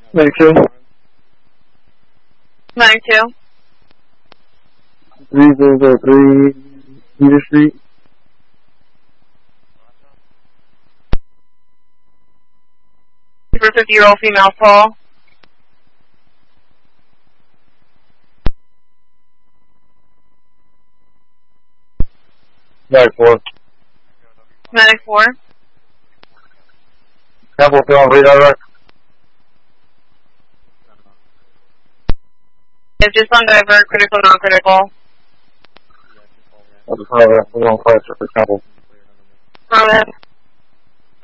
92. 92. 3003 Cedar Street. For 50-year-old female call. Four. 94. Temple film redirect. It's just on divert, critical, non-critical. I'll just have that. We're going to flash it for Temple. Go ahead.